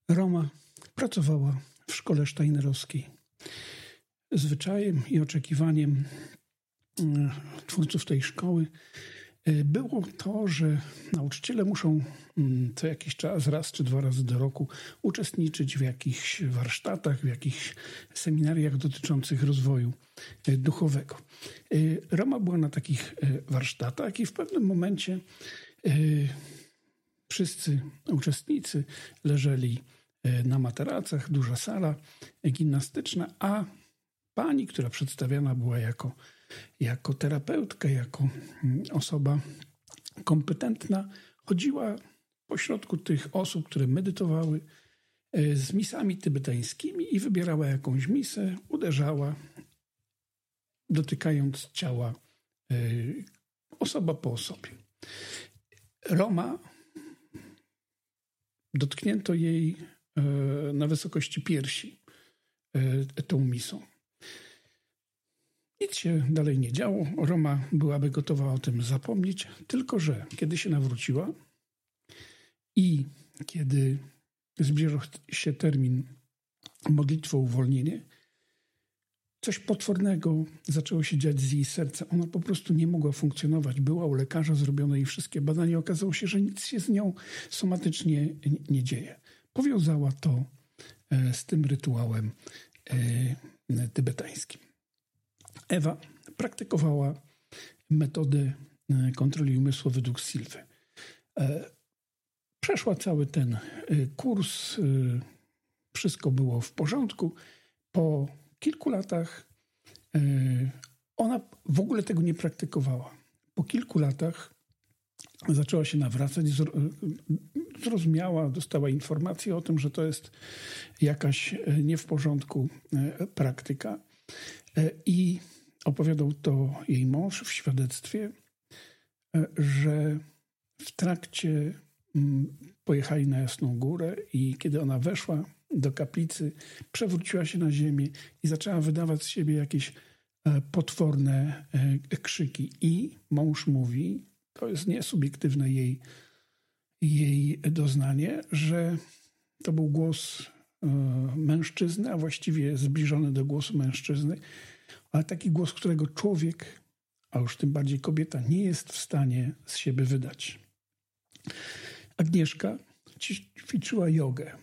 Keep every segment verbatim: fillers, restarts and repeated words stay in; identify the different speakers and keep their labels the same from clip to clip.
Speaker 1: Roma pracowała w szkole steinerowskiej. Zwyczajem i oczekiwaniem twórców tej szkoły było to, że nauczyciele muszą co jakiś czas, raz czy dwa razy do roku uczestniczyć w jakichś warsztatach, w jakichś seminariach dotyczących rozwoju duchowego. Roma była na takich warsztatach i w pewnym momencie wszyscy uczestnicy leżeli na materacach, duża sala gimnastyczna, a pani, która przedstawiana była jako, jako terapeutka, jako osoba kompetentna, chodziła pośrodku tych osób, które medytowały, z misami tybetańskimi i wybierała jakąś misę, uderzała, dotykając ciała osoba po osobie. Roma dotknięto jej na wysokości piersi tą misą. Nic się dalej nie działo. Roma byłaby gotowa o tym zapomnieć, tylko że kiedy się nawróciła i kiedy zbliżał się termin modlitwy o uwolnienie, coś potwornego zaczęło się dziać z jej serca. Ona po prostu nie mogła funkcjonować. Była u lekarza, zrobiono jej wszystkie badania. Okazało się, że nic się z nią somatycznie nie dzieje. Powiązała to z tym rytuałem tybetańskim. Ewa praktykowała metodę kontroli umysłu według Silwy. Przeszła cały ten kurs, wszystko było w porządku. Po kilku latach ona w ogóle tego nie praktykowała. Po kilku latach zaczęła się nawracać, zrozumiała, dostała informację o tym, że to jest jakaś nie w porządku praktyka. I opowiadał to jej mąż w świadectwie, że w trakcie pojechali na Jasną Górę i kiedy ona weszła do kaplicy, przewróciła się na ziemię i zaczęła wydawać z siebie jakieś potworne krzyki. I mąż mówi, to jest niesubiektywne jej, jej doznanie, że to był głos mężczyzny, a właściwie zbliżony do głosu mężczyzny, ale taki głos, którego człowiek, a już tym bardziej kobieta, nie jest w stanie z siebie wydać. Agnieszka ćwiczyła jogę.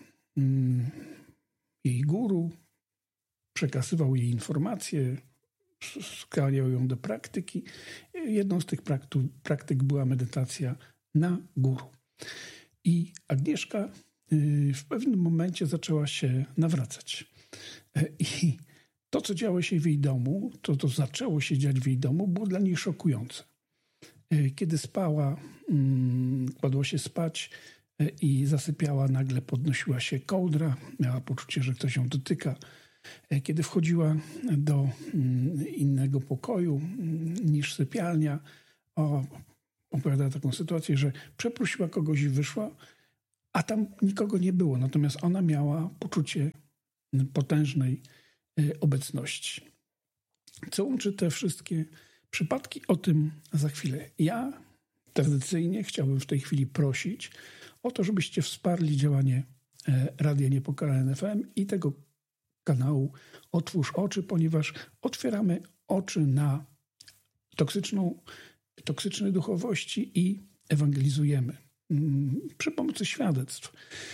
Speaker 1: Jej guru przekazywał jej informacje, skłaniał ją do praktyki. Jedną z tych praktyk, praktyk była medytacja na guru. I Agnieszka w pewnym momencie zaczęła się nawracać. I to, co działo się w jej domu, to, co zaczęło się dziać w jej domu, było dla niej szokujące. Kiedy spała, kładła się spać i zasypiała, nagle podnosiła się kołdra, miała poczucie, że ktoś ją dotyka. Kiedy wchodziła do innego pokoju niż sypialnia, opowiadała taką sytuację, że przeprosiła kogoś i wyszła, a tam nikogo nie było. Natomiast ona miała poczucie potężnej obecności. Co łączy te wszystkie przypadki? O tym za chwilę. Ja tradycyjnie chciałbym w tej chwili prosić o to, żebyście wsparli działanie Radia Niepokalane F M i tego kanału Otwórz Oczy, ponieważ otwieramy oczy na toksyczną, toksyczne duchowości i ewangelizujemy przy pomocy świadectw.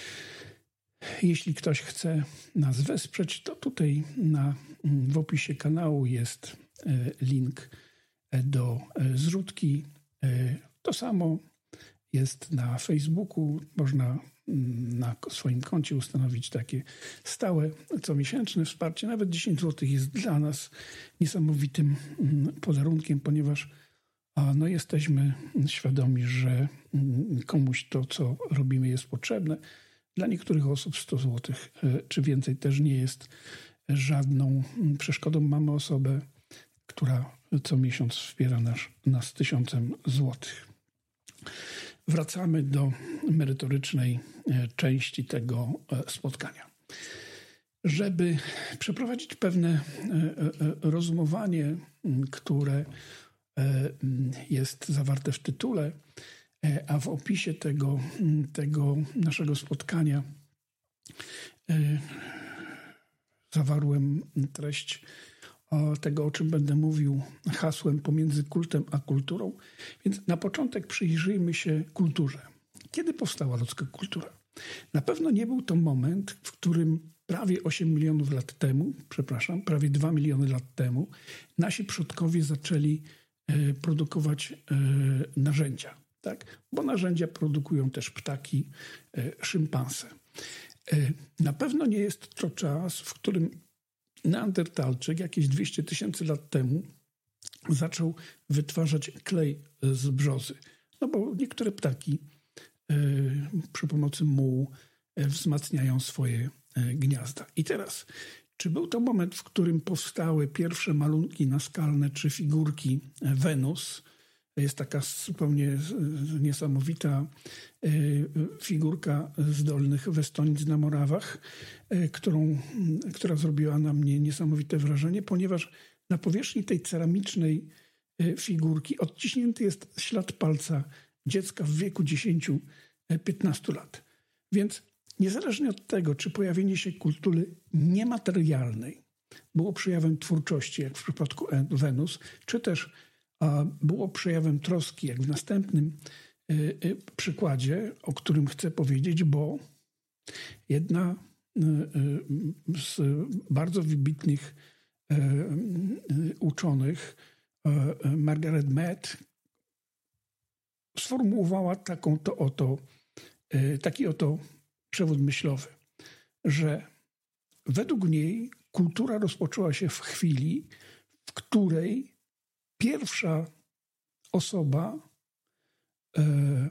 Speaker 1: Jeśli ktoś chce nas wesprzeć, to tutaj na, w opisie kanału jest link do zrzutki. To samo jest na Facebooku. Można na swoim koncie ustanowić takie stałe, comiesięczne wsparcie. Nawet dziesięć złotych jest dla nas niesamowitym podarunkiem, ponieważ no, jesteśmy świadomi, że komuś to, co robimy, jest potrzebne. Dla niektórych osób sto złotych czy więcej też nie jest żadną przeszkodą. Mamy osobę, która co miesiąc wspiera nas, nas tysiącem złotych. Wracamy do merytorycznej części tego spotkania. Żeby przeprowadzić pewne rozumowanie, które jest zawarte w tytule, a w opisie tego, tego naszego spotkania zawarłem treść o tego, o czym będę mówił hasłem pomiędzy kultem a kulturą. Więc na początek przyjrzyjmy się kulturze. Kiedy powstała ludzka kultura? Na pewno nie był to moment, w którym prawie osiem milionów lat temu, przepraszam, prawie dwa miliony lat temu, nasi przodkowie zaczęli e, produkować e, narzędzia. Tak? Bo narzędzia produkują też ptaki, e, szympanse. E, na pewno nie jest to czas, w którym Neandertalczyk jakieś dwieście tysięcy lat temu zaczął wytwarzać klej z brzozy. No bo niektóre ptaki e, przy pomocy mułu e, wzmacniają swoje e, gniazda. I teraz, czy był to moment, w którym powstały pierwsze malunki naskalne czy figurki Wenus? Jest taka zupełnie niesamowita figurka z Dolnych Westonic na Morawach, którą, która zrobiła na mnie niesamowite wrażenie, ponieważ na powierzchni tej ceramicznej figurki odciśnięty jest ślad palca dziecka w wieku dziesięciu do piętnastu lat. Więc niezależnie od tego, czy pojawienie się kultury niematerialnej było przejawem twórczości, jak w przypadku Wenus, czy też a było przejawem troski, jak w następnym y, y, przykładzie, o którym chcę powiedzieć, bo jedna y, y, z bardzo wybitnych y, y, uczonych, y, Margaret Mead, sformułowała taką to oto, y, taki oto przewód myślowy, że według niej kultura rozpoczęła się w chwili, w której pierwsza osoba e,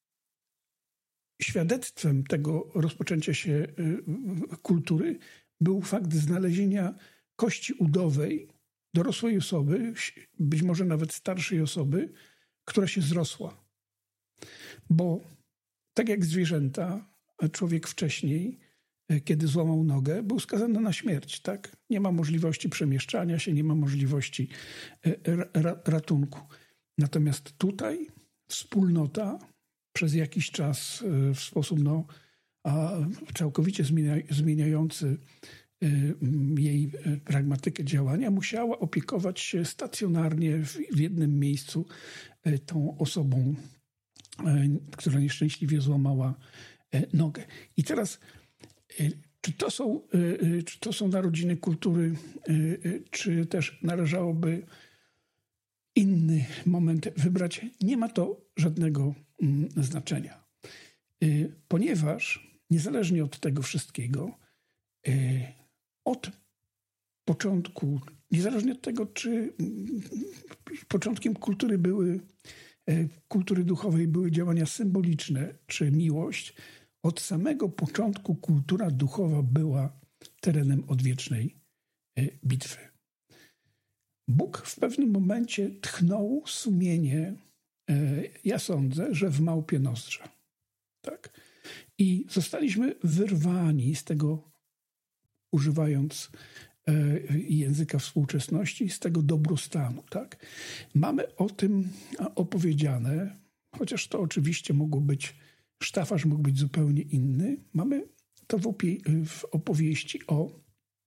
Speaker 1: świadectwem tego rozpoczęcia się e, kultury był fakt znalezienia kości udowej dorosłej osoby, być może nawet starszej osoby, która się zrosła. Bo tak jak zwierzęta, człowiek wcześniej, kiedy złamał nogę, był skazany na śmierć. Tak? Nie ma możliwości przemieszczania się, nie ma możliwości ra- ratunku. Natomiast tutaj wspólnota przez jakiś czas w sposób no, całkowicie zmienia- zmieniający jej pragmatykę działania musiała opiekować się stacjonarnie w, w jednym miejscu tą osobą, która nieszczęśliwie złamała nogę. I teraz Czy to, są, czy to są narodziny kultury, czy też należałoby inny moment wybrać? Nie ma to żadnego znaczenia. Ponieważ niezależnie od tego wszystkiego, od początku, niezależnie od tego, czy początkiem kultury były, kultury duchowej były działania symboliczne, czy miłość, od samego początku kultura duchowa była terenem odwiecznej bitwy. Bóg w pewnym momencie tchnął sumienie, ja sądzę, że w małpie nozdrza. Tak? I zostaliśmy wyrwani z tego, używając języka współczesności, z tego dobrostanu. Tak? Mamy o tym opowiedziane, chociaż to oczywiście mogło być sztafaż mógł być zupełnie inny. Mamy to w, opie- w opowieści o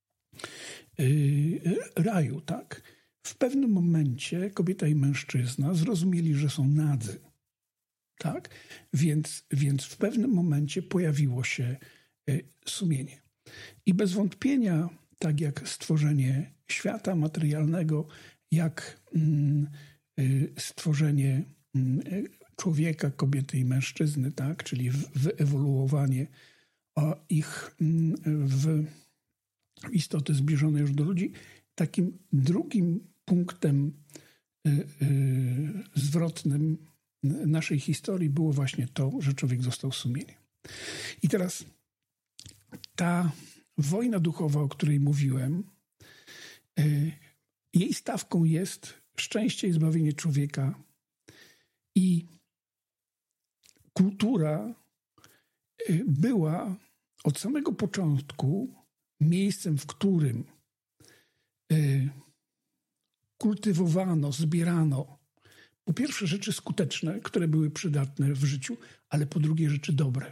Speaker 1: yy, raju, tak? W pewnym momencie kobieta i mężczyzna zrozumieli, że są nadzy, tak? Więc, więc w pewnym momencie pojawiło się yy, sumienie. I bez wątpienia, tak jak stworzenie świata materialnego, jak yy, stworzenie yy, człowieka, kobiety i mężczyzny, tak? Czyli wyewoluowanie ich w istoty zbliżone już do ludzi. Takim drugim punktem zwrotnym naszej historii było właśnie to, że człowiek został sumieniem. I teraz ta wojna duchowa, o której mówiłem, jej stawką jest szczęście i zbawienie człowieka. I kultura była od samego początku miejscem, w którym kultywowano, zbierano po pierwsze rzeczy skuteczne, które były przydatne w życiu, ale po drugie rzeczy dobre.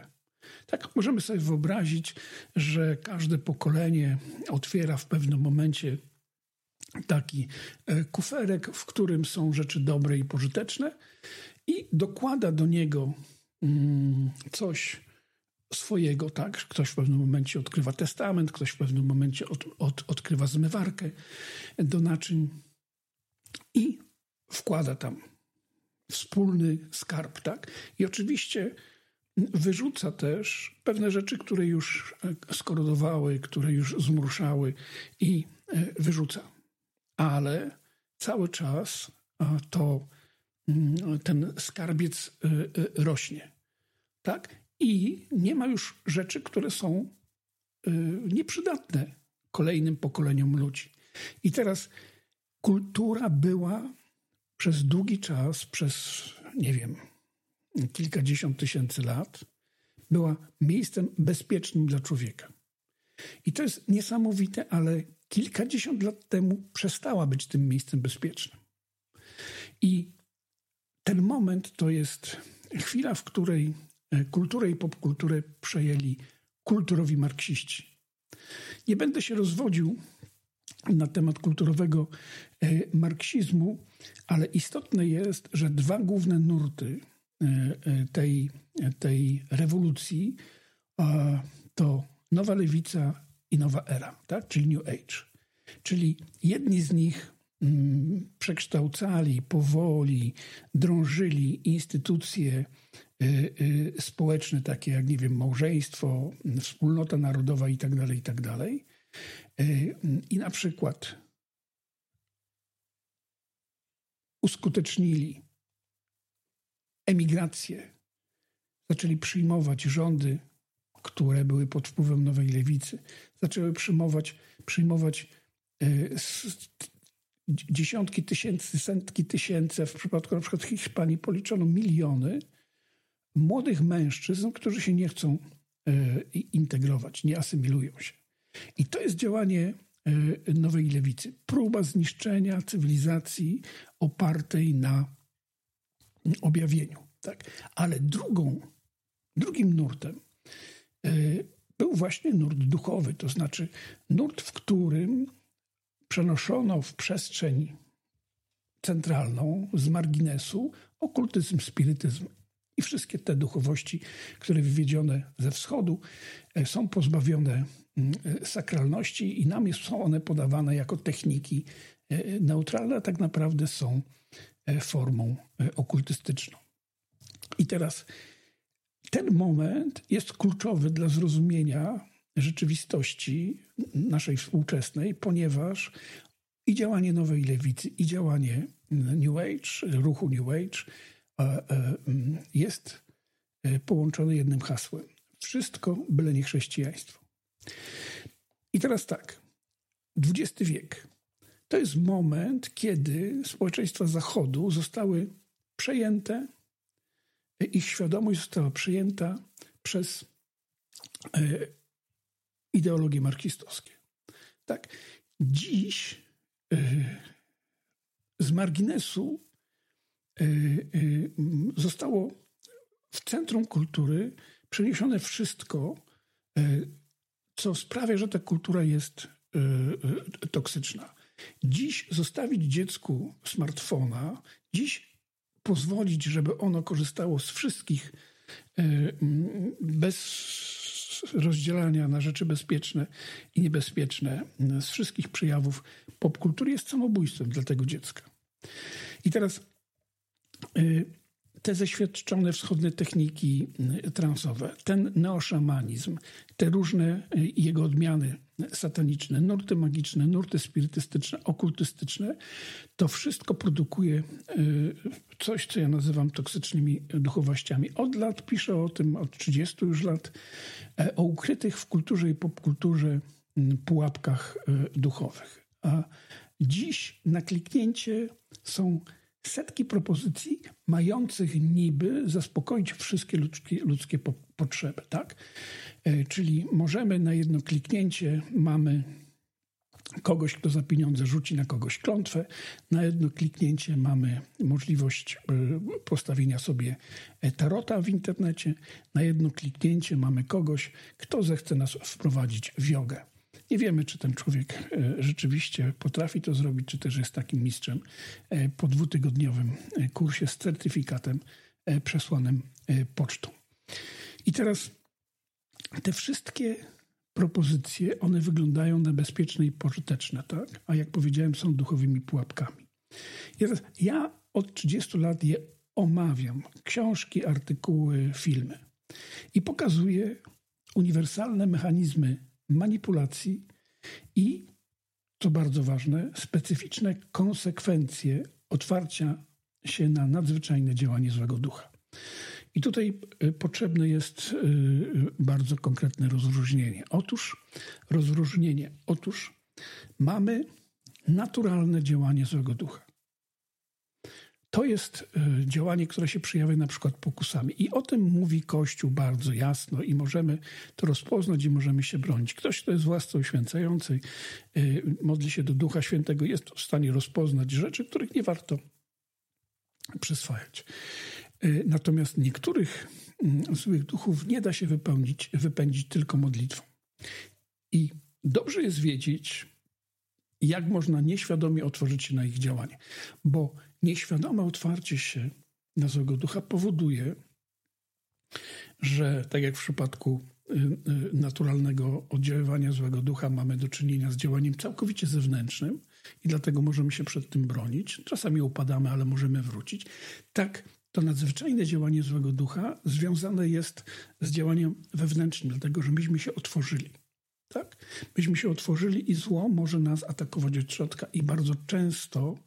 Speaker 1: Tak, możemy sobie wyobrazić, że każde pokolenie otwiera w pewnym momencie taki kuferek, w którym są rzeczy dobre i pożyteczne i dokłada do niego coś swojego, tak? Ktoś w pewnym momencie odkrywa testament, ktoś w pewnym momencie od, od, odkrywa zmywarkę do naczyń i wkłada tam wspólny skarb, tak? I oczywiście wyrzuca też pewne rzeczy, które już skorodowały, które już zmruszały i wyrzuca. Ale cały czas to ten skarbiec rośnie, tak? I nie ma już rzeczy, które są nieprzydatne kolejnym pokoleniom ludzi. I teraz kultura była przez długi czas, przez, nie wiem, kilkadziesiąt tysięcy lat, była miejscem bezpiecznym dla człowieka. I to jest niesamowite, ale kilkadziesiąt lat temu przestała być tym miejscem bezpiecznym. I ten moment to jest chwila, w której kulturę i popkulturę przejęli kulturowi marksiści. Nie będę się rozwodził na temat kulturowego marksizmu, ale istotne jest, że dwa główne nurty tej, tej rewolucji to nowa lewica i nowa era, tak? Czyli New Age. Czyli jedni z nich mm, przekształcali powoli, drążyli instytucje y, y, społeczne, takie jak, nie wiem, małżeństwo, wspólnota narodowa i tak dalej, i tak dalej. Y, I na przykład uskutecznili emigrację, zaczęli przyjmować rządy, które były pod wpływem nowej lewicy, zaczęły przyjmować, przyjmować y, s, dziesiątki tysięcy, setki tysięcy, w przypadku na przykład Hiszpanii policzono miliony młodych mężczyzn, którzy się nie chcą y, integrować, nie asymilują się. I to jest działanie y, nowej lewicy. Próba zniszczenia cywilizacji opartej na objawieniu. Tak? Ale drugą, drugim nurtem był właśnie nurt duchowy, to znaczy nurt, w którym przenoszono w przestrzeń centralną z marginesu okultyzm, spirytyzm i wszystkie te duchowości, które wywiedzione ze wschodu są pozbawione sakralności i nam są one podawane jako techniki neutralne, a tak naprawdę są formą okultystyczną. I teraz ten moment jest kluczowy dla zrozumienia rzeczywistości naszej współczesnej, ponieważ i działanie nowej lewicy, i działanie New Age, ruchu New Age jest połączone jednym hasłem. Wszystko byle nie chrześcijaństwo. I teraz tak, dwudziesty wiek to jest moment, kiedy społeczeństwa Zachodu zostały przejęte, ich świadomość została przyjęta przez e, ideologie marksistowskie. Tak, dziś e, z marginesu e, e, zostało w centrum kultury przeniesione wszystko, e, co sprawia, że ta kultura jest e, e, toksyczna. Dziś zostawić dziecku smartfona, dziś pozwolić, żeby ono korzystało z wszystkich bez rozdzielania na rzeczy bezpieczne i niebezpieczne, z wszystkich przejawów popkultury jest samobójstwem dla tego dziecka. I teraz te zaświadczone wschodnie techniki transowe, ten neoszamanizm, te różne jego odmiany sataniczne, nurty magiczne, nurty spirytystyczne, okultystyczne, to wszystko produkuje coś, co ja nazywam toksycznymi duchowościami. Od lat piszę o tym, od trzydziestu już lat, o ukrytych w kulturze i popkulturze pułapkach duchowych. A dziś na kliknięcie są setki propozycji mających niby zaspokoić wszystkie ludzkie, ludzkie po, potrzeby, tak? E, czyli możemy na jedno kliknięcie mamy kogoś, kto za pieniądze rzuci na kogoś klątwę. Na jedno kliknięcie mamy możliwość postawienia sobie tarota w internecie. Na jedno kliknięcie mamy kogoś, kto zechce nas wprowadzić w jogę. Nie wiemy, czy ten człowiek rzeczywiście potrafi to zrobić, czy też jest takim mistrzem. Po dwutygodniowym kursie z certyfikatem przesłanym pocztą. I teraz te wszystkie propozycje, one wyglądają na bezpieczne i pożyteczne, tak? A jak powiedziałem, są duchowymi pułapkami. I teraz ja od trzydziestu lat je omawiam. Książki, artykuły, filmy. I pokazuję uniwersalne mechanizmy manipulacji i, co bardzo ważne, specyficzne konsekwencje otwarcia się na nadzwyczajne działanie złego ducha. I tutaj potrzebne jest bardzo konkretne rozróżnienie. Otóż rozróżnienie. Otóż mamy naturalne działanie złego ducha. To jest działanie, które się przejawia na przykład pokusami. I o tym mówi Kościół bardzo jasno i możemy to rozpoznać i możemy się bronić. Ktoś, kto jest władcą święcający, modli się do Ducha Świętego, jest w stanie rozpoznać rzeczy, których nie warto przyswajać. Natomiast niektórych złych duchów nie da się wypełnić, wypędzić tylko modlitwą. I dobrze jest wiedzieć, jak można nieświadomie otworzyć się na ich działanie. Bo nieświadome otwarcie się na złego ducha powoduje, że tak jak w przypadku naturalnego oddziaływania złego ducha mamy do czynienia z działaniem całkowicie zewnętrznym i dlatego możemy się przed tym bronić. Czasami upadamy, ale możemy wrócić. Tak, to nadzwyczajne działanie złego ducha związane jest z działaniem wewnętrznym, dlatego że myśmy się otworzyli. Tak? Myśmy się otworzyli i zło może nas atakować od środka i bardzo często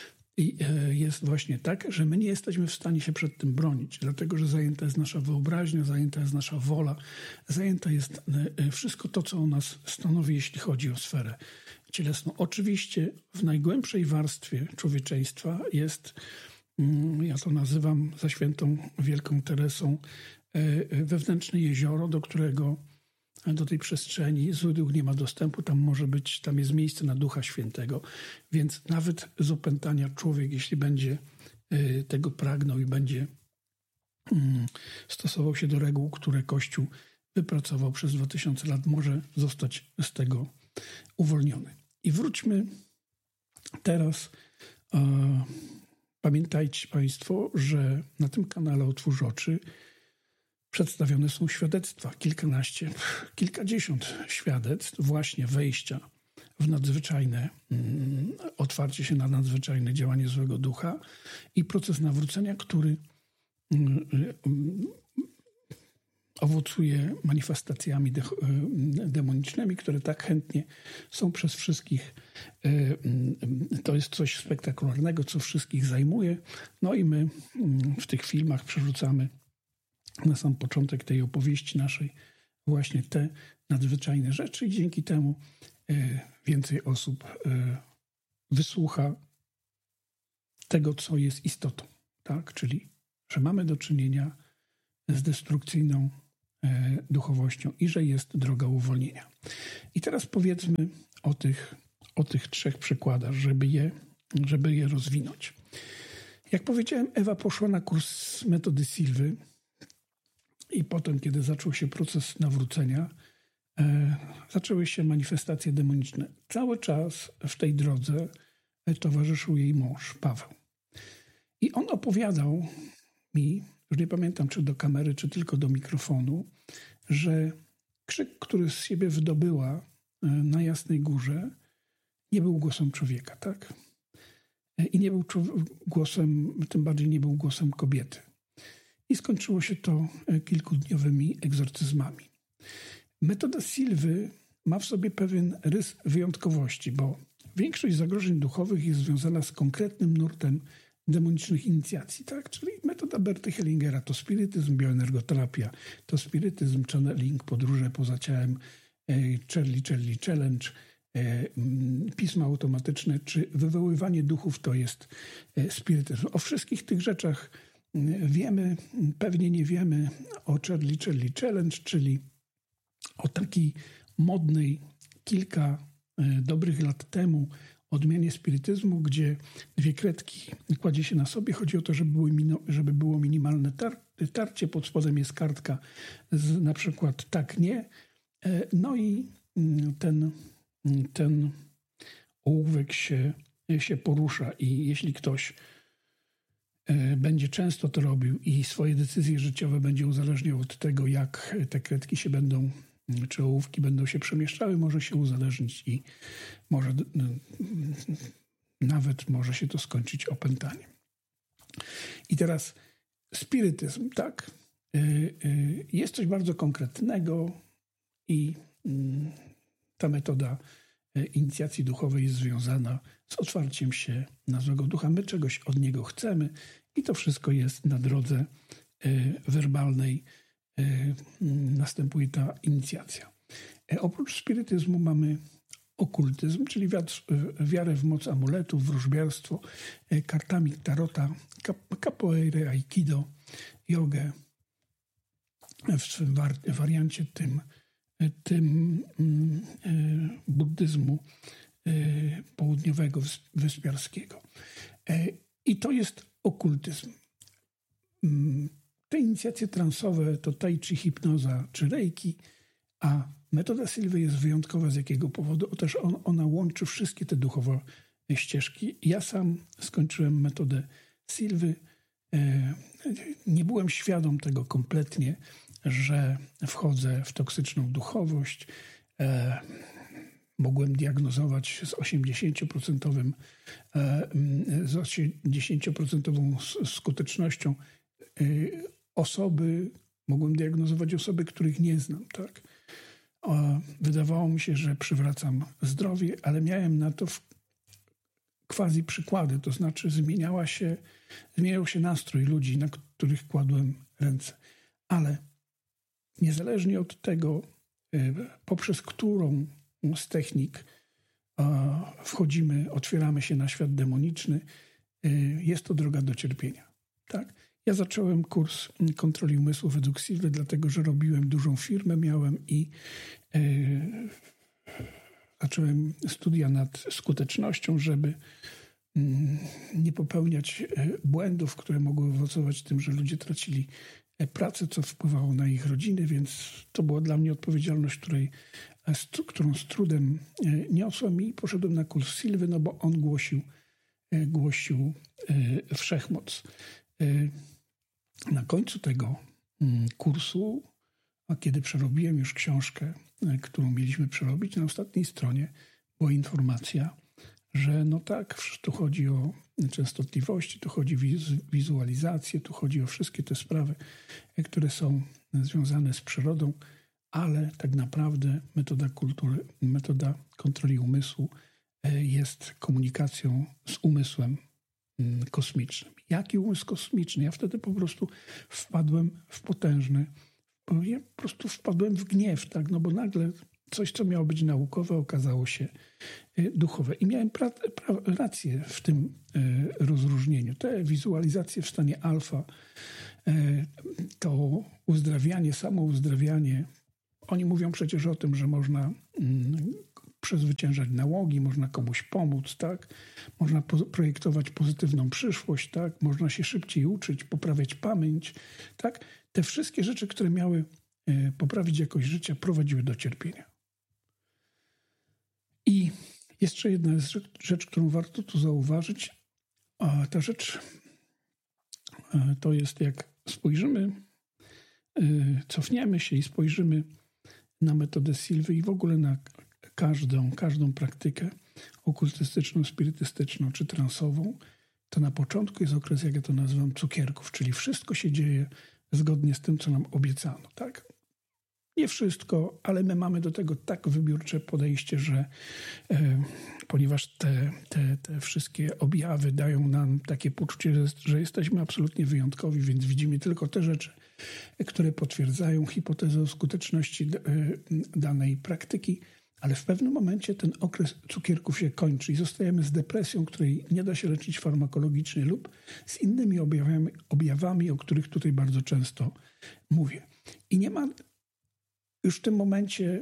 Speaker 1: jest właśnie tak, że my nie jesteśmy w stanie się przed tym bronić, dlatego że zajęta jest nasza wyobraźnia, zajęta jest nasza wola, zajęta jest wszystko to, co o nas stanowi, jeśli chodzi o sferę cielesną. Oczywiście w najgłębszej warstwie człowieczeństwa jest, ja to nazywam za świętą Wielką Teresą, wewnętrzne jezioro, do którego, do tej przestrzeni zły duch nie ma dostępu, tam może być, tam jest miejsce na Ducha Świętego, więc nawet z opętania człowiek, jeśli będzie tego pragnął i będzie stosował się do reguł, które Kościół wypracował przez dwa tysiące lat, może zostać z tego uwolniony. I wróćmy teraz. E, pamiętajcie Państwo, że na tym kanale Otwórz Oczy przedstawione są świadectwa, kilkanaście, kilkadziesiąt świadectw właśnie wejścia w nadzwyczajne, mm, otwarcie się na nadzwyczajne działanie złego ducha i proces nawrócenia, który mm, mm, owocuje manifestacjami de, demonicznymi, które tak chętnie są przez wszystkich. To jest coś spektakularnego, co wszystkich zajmuje. No i my w tych filmach przerzucamy na sam początek tej opowieści naszej właśnie te nadzwyczajne rzeczy i dzięki temu więcej osób wysłucha tego, co jest istotą, tak? Czyli, że mamy do czynienia z destrukcyjną duchowością i że jest droga uwolnienia. I teraz powiedzmy o tych, o tych trzech przykładach, żeby je, żeby je rozwinąć. Jak powiedziałem, Ewa poszła na kurs metody Silwy i potem, kiedy zaczął się proces nawrócenia, e, zaczęły się manifestacje demoniczne. Cały czas w tej drodze towarzyszył jej mąż, Paweł. I on opowiadał mi, już nie pamiętam, czy do kamery, czy tylko do mikrofonu, że krzyk, który z siebie wydobyła na Jasnej Górze, nie był głosem człowieka, tak? I nie był głosem, tym bardziej nie był głosem kobiety. I skończyło się to kilkudniowymi egzorcyzmami. Metoda Silwy ma w sobie pewien rys wyjątkowości, bo większość zagrożeń duchowych jest związana z konkretnym nurtem demonicznych inicjacji, tak? Czyli metoda Berty Hellingera to spirytyzm, bioenergoterapia, to spirytyzm, channeling, podróże poza ciałem, Charlie Charlie Challenge, pisma automatyczne, czy wywoływanie duchów to jest spirytyzm. O wszystkich tych rzeczach wiemy, pewnie nie wiemy o Charlie Charlie Challenge, czyli o takiej modnej kilka dobrych lat temu o odmianie spirytyzmu, gdzie dwie kredki kładzie się na sobie. Chodzi o to, żeby, były mino, żeby było minimalne tar, tarcie. Pod spodem jest kartka z na przykład tak, nie. No i ten, ten ołówek się, się porusza i jeśli ktoś będzie często to robił i swoje decyzje życiowe będzie uzależniał od tego, jak te kredki się będą, czy ołówki będą się przemieszczały, może się uzależnić i może nawet może się to skończyć opętaniem. I teraz spirytyzm, tak? Jest coś bardzo konkretnego i ta metoda inicjacji duchowej jest związana z otwarciem się na złego ducha. My czegoś od niego chcemy i to wszystko jest na drodze werbalnej. Następuje ta inicjacja. Oprócz spirytyzmu mamy okultyzm, czyli wiarę w moc amuletów, wróżbiarstwo, kartami tarota, capoeirę, aikido, jogę w swym wariancie tym tym buddyzmu południowego, wyspiarskiego. I to jest okultyzm. Te inicjacje transowe to tai chi, hipnoza czy reiki, a metoda Sylwy jest wyjątkowa z jakiego powodu? Otóż on, ona łączy wszystkie te duchowe ścieżki. Ja sam skończyłem metodę Sylwy. Nie byłem świadom tego kompletnie, że wchodzę w toksyczną duchowość. E, mogłem diagnozować z osiemdziesięcioprocentowym, e, z osiemdziesięcioprocentową skutecznością e, osoby, mogłem diagnozować osoby, których nie znam. Tak? E, wydawało mi się, że przywracam zdrowie, ale miałem na to w quasi przykłady, to znaczy zmieniała się, zmieniał się nastrój ludzi, na których kładłem ręce. Ale niezależnie od tego, poprzez którą z technik wchodzimy, otwieramy się na świat demoniczny, jest to droga do cierpienia. Tak? Ja zacząłem kurs kontroli umysłu według Sylwy, dlatego że robiłem dużą firmę, miałem i yy, zacząłem studia nad skutecznością, żeby yy, nie popełniać błędów, które mogły owocować tym, że ludzie tracili pracę, co wpływało na ich rodziny, więc to była dla mnie odpowiedzialność, której, którą z trudem niosłem i poszedłem na kurs Sylwy, no bo on głosił, głosił wszechmoc. Na końcu tego kursu, a kiedy przerobiłem już książkę, którą mieliśmy przerobić, na ostatniej stronie była informacja, że no tak, tu chodzi o częstotliwości, tu chodzi o wizualizację, tu chodzi o wszystkie te sprawy, które są związane z przyrodą, ale tak naprawdę metoda kultury, metoda kontroli umysłu jest komunikacją z umysłem kosmicznym. Jaki umysł kosmiczny? Ja wtedy po prostu wpadłem w potężny, ja po prostu wpadłem w gniew, tak, no bo nagle coś, co miało być naukowe, okazało się duchowe. I miałem pra, pra, rację w tym e, rozróżnieniu. Te wizualizacje w stanie alfa, e, to uzdrawianie, samouzdrawianie, oni mówią przecież o tym, że można mm, przezwyciężać nałogi, można komuś pomóc, tak? Można po, projektować pozytywną przyszłość, tak? Można się szybciej uczyć, poprawiać pamięć, tak? Te wszystkie rzeczy, które miały e, poprawić jakość życia, prowadziły do cierpienia. I jeszcze jedna rzecz, rzecz, którą warto tu zauważyć, a ta rzecz to jest, jak spojrzymy, cofniemy się i spojrzymy na metodę Sylwy i w ogóle na każdą, każdą praktykę okultystyczną, spirytystyczną czy transową, to na początku jest okres, jak ja to nazywam, cukierków, czyli wszystko się dzieje zgodnie z tym, co nam obiecano, tak? Nie wszystko, ale my mamy do tego tak wybiórcze podejście, że e, ponieważ te, te, te wszystkie objawy dają nam takie poczucie, że, że jesteśmy absolutnie wyjątkowi, więc widzimy tylko te rzeczy, które potwierdzają hipotezę o skuteczności d, e, danej praktyki, ale w pewnym momencie ten okres cukierków się kończy i zostajemy z depresją, której nie da się leczyć farmakologicznie lub z innymi objawami, objawami, o których tutaj bardzo często mówię. I nie ma już w tym momencie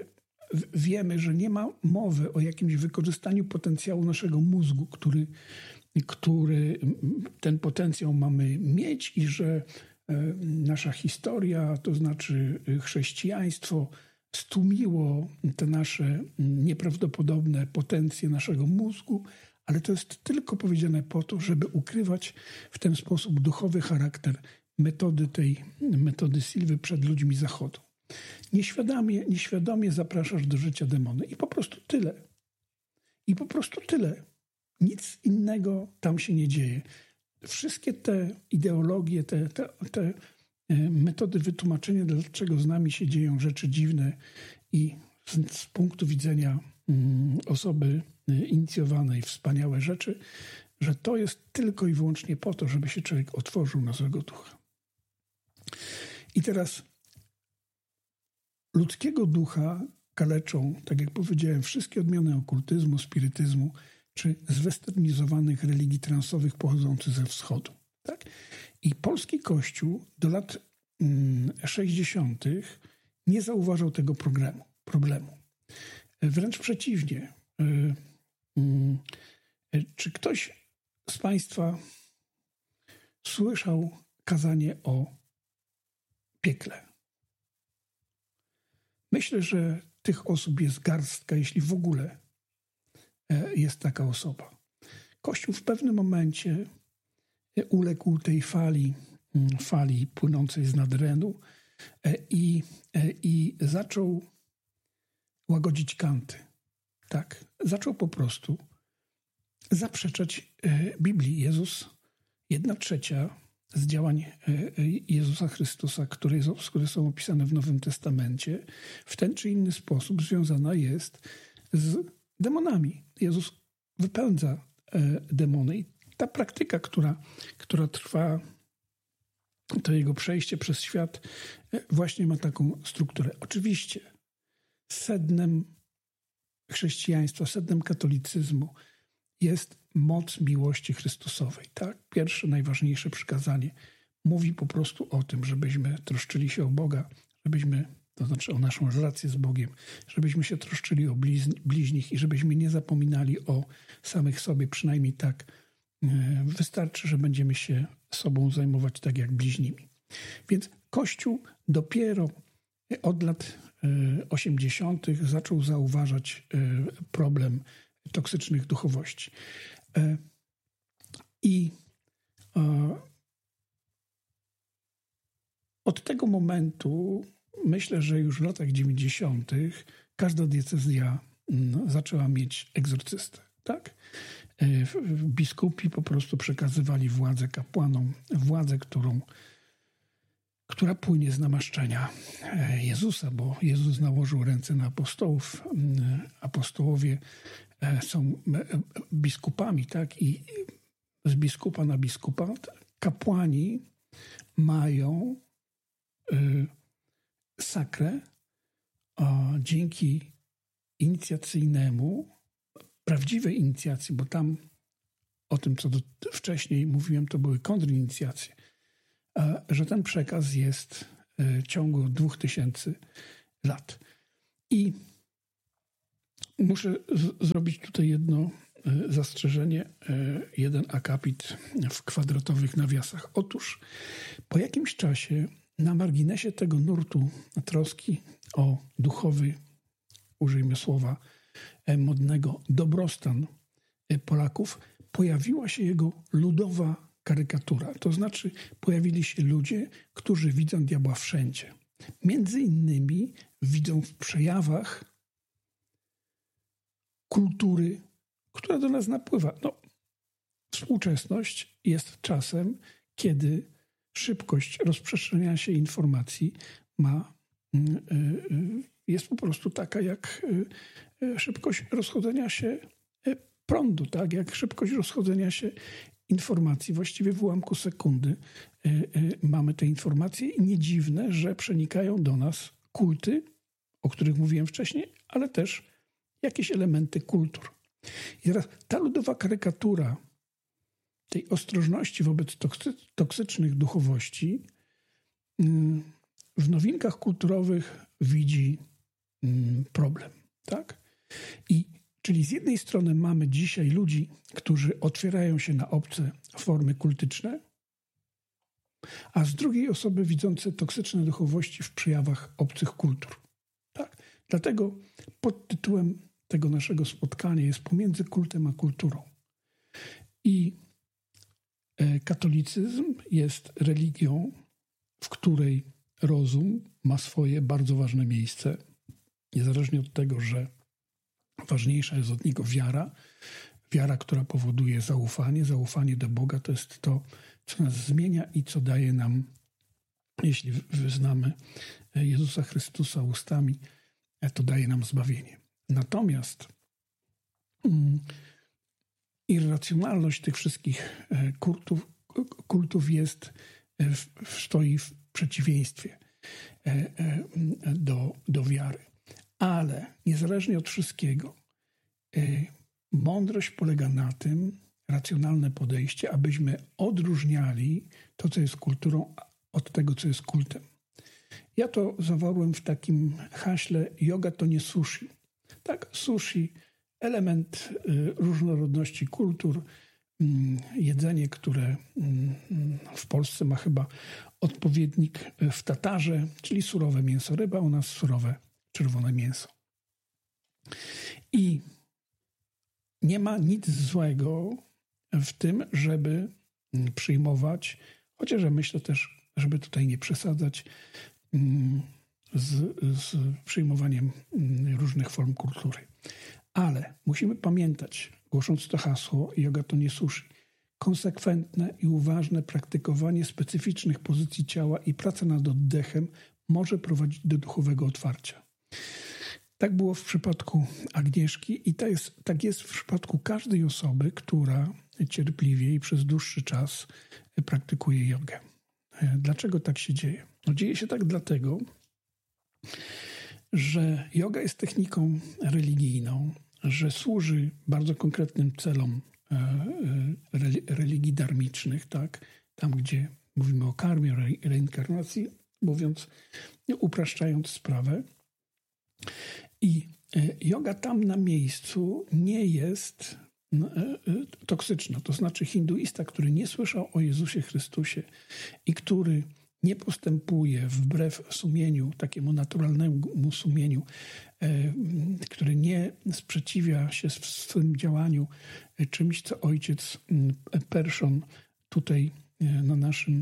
Speaker 1: wiemy, że nie ma mowy o jakimś wykorzystaniu potencjału naszego mózgu, który, który ten potencjał mamy mieć i że nasza historia, to znaczy chrześcijaństwo, stłumiło te nasze nieprawdopodobne potencje naszego mózgu, ale to jest tylko powiedziane po to, żeby ukrywać w ten sposób duchowy charakter metody tej metody Silwy przed ludźmi Zachodu. Nieświadomie, nieświadomie zapraszasz do życia demony i po prostu tyle. I po prostu tyle. Nic innego tam się nie dzieje. Wszystkie te ideologie, te, te, te metody wytłumaczenia, dlaczego z nami się dzieją rzeczy dziwne i z, z punktu widzenia mm, osoby inicjowanej wspaniałe rzeczy, że to jest tylko i wyłącznie po to, żeby się człowiek otworzył na złego ducha. I teraz ludzkiego ducha kaleczą, tak jak powiedziałem, wszystkie odmiany okultyzmu, spirytyzmu, czy zwesternizowanych religii transowych pochodzących ze wschodu. Tak? I polski Kościół do lat mm, sześćdziesiątych nie zauważał tego problemu. problemu. Wręcz przeciwnie. Y, y, czy ktoś z Państwa słyszał kazanie o piekle? Myślę, że tych osób jest garstka, jeśli w ogóle jest taka osoba. Kościół w pewnym momencie uległ tej fali, fali płynącej z nadrenu i, i zaczął łagodzić kanty. Tak, zaczął po prostu zaprzeczać Biblii. Jezus, jedna trzecia z działań Jezusa Chrystusa, które, które są opisane w Nowym Testamencie, w ten czy inny sposób związana jest z demonami. Jezus wypędza demony i ta praktyka, która, która trwa, to jego przejście przez świat właśnie ma taką strukturę. Oczywiście sednem chrześcijaństwa, sednem katolicyzmu jest moc miłości Chrystusowej. Tak? Pierwsze, najważniejsze przykazanie mówi po prostu o tym, żebyśmy troszczyli się o Boga, żebyśmy, to znaczy o naszą relację z Bogiem, żebyśmy się troszczyli o bliźnich i żebyśmy nie zapominali o samych sobie, przynajmniej tak. Wystarczy, że będziemy się sobą zajmować tak jak bliźnimi. Więc Kościół dopiero od lat osiemdziesiątych zaczął zauważać problem toksycznych duchowości. I od tego momentu myślę, że już w latach dziewięćdziesiątych każda diecezja zaczęła mieć egzorcystę. Tak? Biskupi po prostu przekazywali władzę kapłanom, władzę, którą, która płynie z namaszczenia Jezusa, bo Jezus nałożył ręce na apostołów. Apostołowie są biskupami, tak? I z biskupa na biskupa kapłani mają y, sakrę, a dzięki inicjacyjnemu, prawdziwej inicjacji, bo tam o tym, co do, wcześniej mówiłem, to były kontrinicjacje, a, że ten przekaz jest w ciągu dwóch tysięcy lat. I muszę z, zrobić tutaj jedno y, zastrzeżenie, y, jeden akapit w kwadratowych nawiasach. Otóż po jakimś czasie na marginesie tego nurtu troski o duchowy, użyjmy słowa modnego, dobrostan Polaków, pojawiła się jego ludowa karykatura. To znaczy pojawili się ludzie, którzy widzą diabła wszędzie. Między innymi widzą w przejawach kultury, która do nas napływa. No, współczesność jest czasem, kiedy szybkość rozprzestrzeniania się informacji ma, jest po prostu taka jak szybkość rozchodzenia się prądu, tak? Jak szybkość rozchodzenia się informacji. Właściwie w ułamku sekundy mamy te informacje i nie dziwne, że przenikają do nas kulty, o których mówiłem wcześniej, ale też jakieś elementy kultur. I teraz ta ludowa karykatura tej ostrożności wobec toksy- toksycznych duchowości w nowinkach kulturowych widzi problem. jednej strony mamy dzisiaj ludzi, którzy otwierają się na obce formy kultyczne, a z drugiej osoby widzące toksyczne duchowości w przejawach obcych kultur. Tak? Dlatego podtytułem tego naszego spotkania jest Pomiędzy kultem a kulturą. I katolicyzm jest religią, w której rozum ma swoje bardzo ważne miejsce, niezależnie od tego, że ważniejsza jest od niego wiara. Wiara, która powoduje zaufanie. Zaufanie do Boga to jest to, co nas zmienia i co daje nam, jeśli wyznamy Jezusa Chrystusa ustami, to daje nam zbawienie. Natomiast mm, irracjonalność tych wszystkich kultów, kultów jest, stoi w przeciwieństwie do, do wiary. Ale niezależnie od wszystkiego, mądrość polega na tym, racjonalne podejście, abyśmy odróżniali to, co jest kulturą, od tego, co jest kultem. Ja to zawarłem w takim haśle: yoga to nie sushi. Tak, sushi, element różnorodności kultur, jedzenie, które w Polsce ma chyba odpowiednik w Tatarze, czyli surowe mięso ryba, u nas surowe czerwone mięso. I nie ma nic złego w tym, żeby przyjmować, chociaż ja myślę też, żeby tutaj nie przesadzać z, z przyjmowaniem różnych form kultury. Ale musimy pamiętać, głosząc to hasło yoga to nie sushi, konsekwentne i uważne praktykowanie specyficznych pozycji ciała i praca nad oddechem może prowadzić do duchowego otwarcia. Tak było w przypadku Agnieszki i tak jest, tak jest w przypadku każdej osoby, która cierpliwie i przez dłuższy czas praktykuje jogę. Dlaczego tak się dzieje? No, dzieje się tak dlatego, że joga jest techniką religijną, że służy bardzo konkretnym celom religii dharmicznych, tak? Tam, gdzie mówimy o karmie, o reinkarnacji, mówiąc, upraszczając sprawę. I joga tam na miejscu nie jest toksyczna. To znaczy hinduista, który nie słyszał o Jezusie Chrystusie i który nie postępuje wbrew sumieniu, takiemu naturalnemu sumieniu, który nie sprzeciwia się w swym działaniu czymś, co ojciec Perszon tutaj na naszym,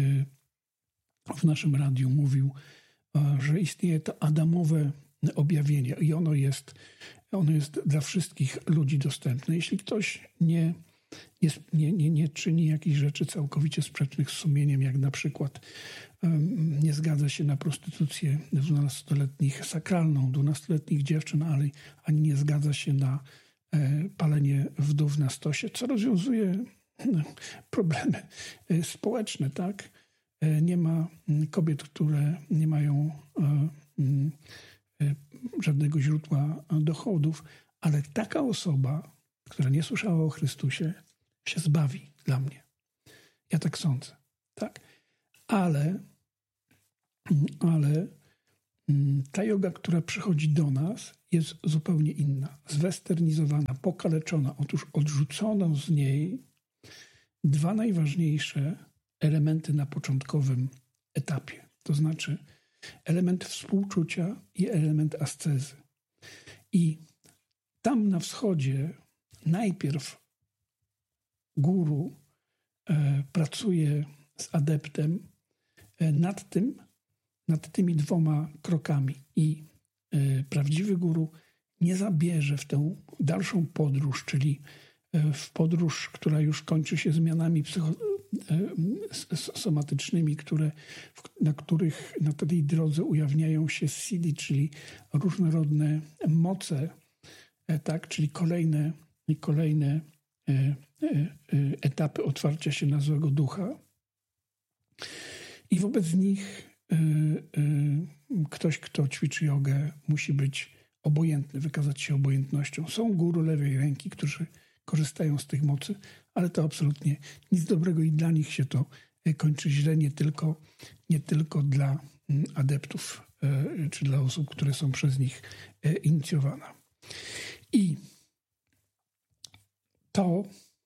Speaker 1: w naszym radiu mówił, że istnieje to Adamowe objawienie i ono jest, ono jest dla wszystkich ludzi dostępne. Jeśli ktoś nie, nie, nie, nie czyni jakichś rzeczy całkowicie sprzecznych z sumieniem, jak na przykład um, nie zgadza się na prostytucję dwunastoletnich, sakralną, dwunastoletnich dziewczyn, ale ani nie zgadza się na e, palenie wdów na stosie, co rozwiązuje no, problemy e, społeczne, tak? E, nie ma kobiet, które nie mają e, e, żadnego źródła dochodów, ale taka osoba, która nie słyszała o Chrystusie, się zbawi dla mnie. Ja tak sądzę. Tak? Ale, ale ta joga, która przychodzi do nas, jest zupełnie inna. Zwesternizowana, pokaleczona. Otóż odrzucono z niej dwa najważniejsze elementy na początkowym etapie. To znaczy element współczucia i element ascezy. I tam na wschodzie najpierw guru e, pracuje z adeptem e, nad tym, nad tymi dwoma krokami i e, prawdziwy guru nie zabierze w tę dalszą podróż, czyli e, w podróż, która już kończy się zmianami psycho, e, somatycznymi, które, w, na których na tej drodze ujawniają się siddhi, czyli różnorodne moce, e, tak, czyli kolejne, kolejne e, e, etapy otwarcia się na złego ducha. I wobec nich e, e, ktoś, kto ćwiczy jogę, musi być obojętny, wykazać się obojętnością. Są guru lewej ręki, którzy korzystają z tych mocy, ale to absolutnie nic dobrego i dla nich się to kończy źle, nie tylko, nie tylko dla adeptów czy dla osób, które są przez nich inicjowane. I to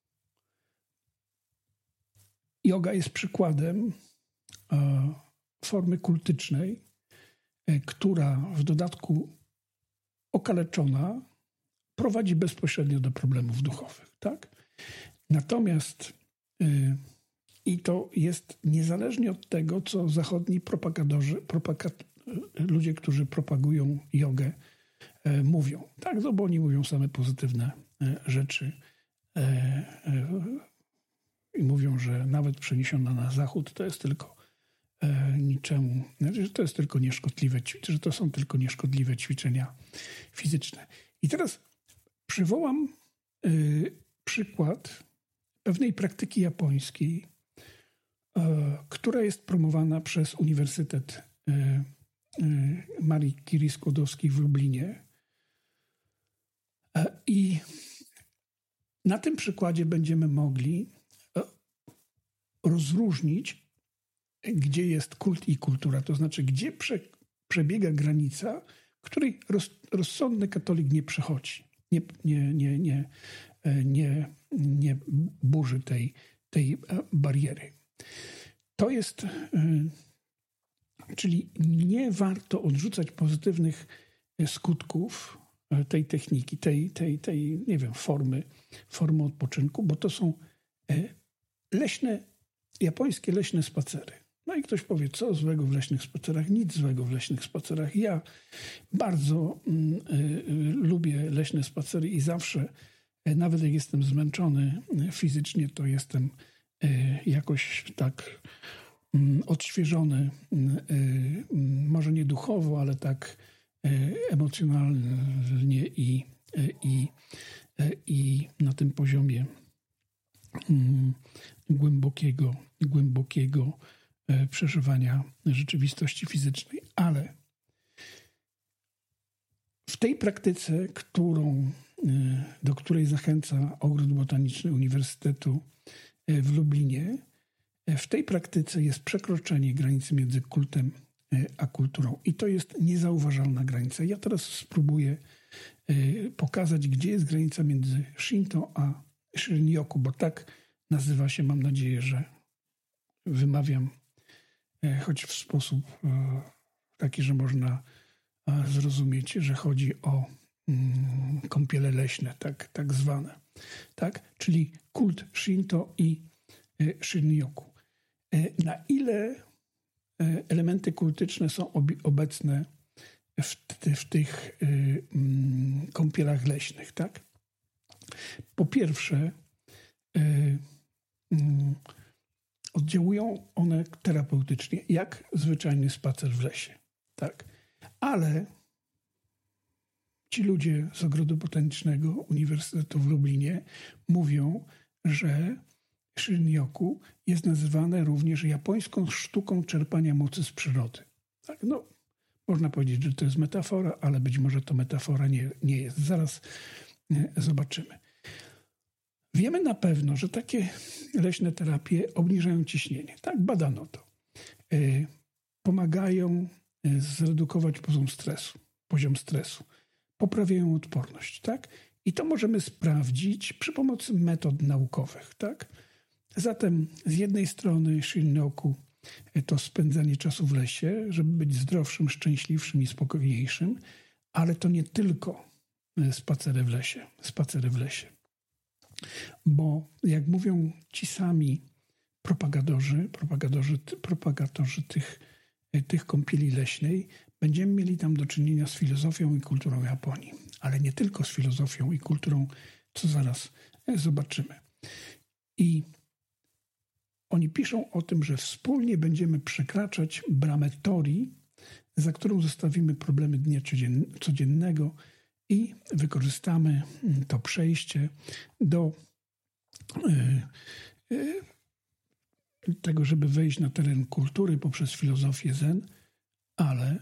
Speaker 1: joga jest przykładem formy kultycznej, która w dodatku okaleczona prowadzi bezpośrednio do problemów duchowych. Tak? Natomiast yy, i to jest niezależnie od tego, co zachodni propagadorzy, propagad, ludzie, którzy propagują jogę, yy, mówią. Tak, no bo oni mówią same pozytywne yy, rzeczy yy, i yy, mówią, że nawet przeniesiona na zachód to jest tylko yy, niczemu, że to jest tylko nieszkodliwe, że to są tylko nieszkodliwe ćwiczenia fizyczne. I teraz przywołam yy, przykład pewnej praktyki japońskiej, e, która jest promowana przez Uniwersytet e, e, Marii Curie-Skłodowskiej w Lublinie. E, I na tym przykładzie będziemy mogli e, rozróżnić, gdzie jest kult i kultura, to znaczy, gdzie prze, przebiega granica, której roz, rozsądny katolik nie przechodzi, nie, nie, nie, nie Nie, nie burzy tej, tej bariery. To jest, czyli nie warto odrzucać pozytywnych skutków tej techniki, tej, tej, tej nie wiem, formy, formy odpoczynku, bo to są leśne, japońskie leśne spacery. No i ktoś powie, co złego w leśnych spacerach? Nic złego w leśnych spacerach. Ja bardzo mm, y, lubię leśne spacery i zawsze, nawet jak jestem zmęczony fizycznie, to jestem jakoś tak odświeżony, może nie duchowo, ale tak emocjonalnie i, i, i na tym poziomie głębokiego, głębokiego przeżywania rzeczywistości fizycznej. Ale w tej praktyce, którą do której zachęca Ogród Botaniczny Uniwersytetu w Lublinie, w tej praktyce jest przekroczenie granicy między kultem a kulturą. I to jest niezauważalna granica. Ja teraz spróbuję pokazać, gdzie jest granica między Shinto a Shinryoku, bo tak nazywa się, mam nadzieję, że wymawiam, choć w sposób taki, że można zrozumieć, że chodzi o kąpiele leśne, tak, tak zwane. Tak? Czyli kult Shinto i Shinryoku. Na ile elementy kultyczne są obecne w, w tych kąpielach leśnych? Tak? Po pierwsze, oddziałują one terapeutycznie, jak zwyczajny spacer w lesie. Tak? Ale ci ludzie z Ogrodu Botanicznego Uniwersytetu w Lublinie mówią, że Shinryoku jest nazywane również japońską sztuką czerpania mocy z przyrody. Tak, no, można powiedzieć, że to jest metafora, ale być może to metafora nie, nie jest. Zaraz nie, zobaczymy. Wiemy na pewno, że takie leśne terapie obniżają ciśnienie. Tak, badano to. Y, pomagają zredukować poziom stresu. Poziom stresu. Poprawiają odporność, tak? I to możemy sprawdzić przy pomocy metod naukowych, tak? Zatem z jednej strony Shinryoku to spędzanie czasu w lesie, żeby być zdrowszym, szczęśliwszym i spokojniejszym, ale to nie tylko spacery w lesie, spacery w lesie. Bo jak mówią ci sami propagadorzy, propagadorzy, propagatorzy tych, tych kąpieli leśnej, będziemy mieli tam do czynienia z filozofią i kulturą Japonii. Ale nie tylko z filozofią i kulturą, co zaraz zobaczymy. I oni piszą o tym, że wspólnie będziemy przekraczać bramę torii, za którą zostawimy problemy dnia codziennego i wykorzystamy to przejście do tego, żeby wejść na teren kultury poprzez filozofię zen, ale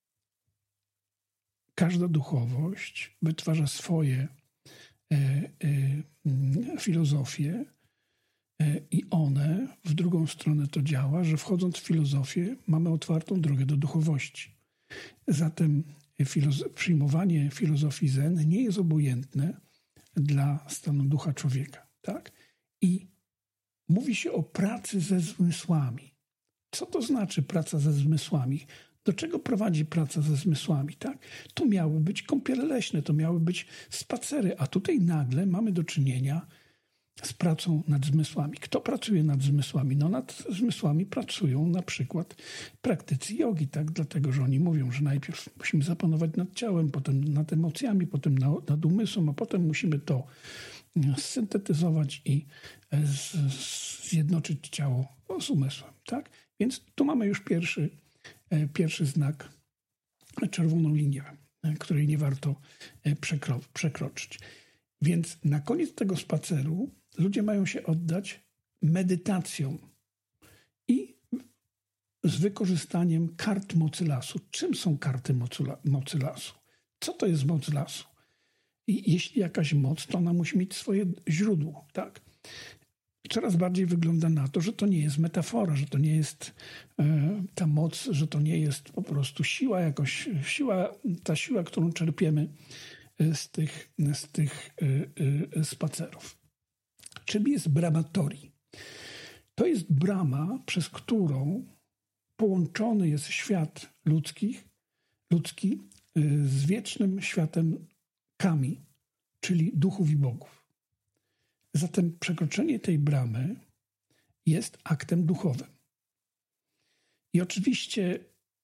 Speaker 1: każda duchowość wytwarza swoje e, e, filozofie e, i one w drugą stronę to działa, że wchodząc w filozofię mamy otwartą drogę do duchowości. Zatem filozo- przyjmowanie filozofii zen nie jest obojętne dla stanu ducha człowieka. Tak? I mówi się o pracy ze zmysłami. Co to znaczy praca ze zmysłami? Do czego prowadzi praca ze zmysłami? Tak? To miały być kąpiele leśne, to miały być spacery, a tutaj nagle mamy do czynienia z pracą nad zmysłami. Kto pracuje nad zmysłami? No nad zmysłami pracują na przykład praktycy jogi, tak? Dlatego, że oni mówią, że najpierw musimy zapanować nad ciałem, potem nad emocjami, potem nad umysłem, a potem musimy to syntetyzować i z, zjednoczyć ciało z umysłem. Tak? Więc tu mamy już pierwszy, pierwszy znak, czerwoną linię, której nie warto przekro, przekroczyć. Więc na koniec tego spaceru ludzie mają się oddać medytacjom i z wykorzystaniem kart mocy lasu. Czym są karty mocy lasu? Co to jest moc lasu? I jeśli jakaś moc, to ona musi mieć swoje źródło. Tak? Coraz bardziej wygląda na to, że to nie jest metafora, że to nie jest e, ta moc, że to nie jest po prostu siła jakoś, siła, ta siła, którą czerpiemy z tych, z tych y, y, spacerów. Czym jest brahmatori? To jest brama, przez którą połączony jest świat ludzkich, ludzki y, z wiecznym światem kami, czyli duchów i bogów. Zatem przekroczenie tej bramy jest aktem duchowym. I oczywiście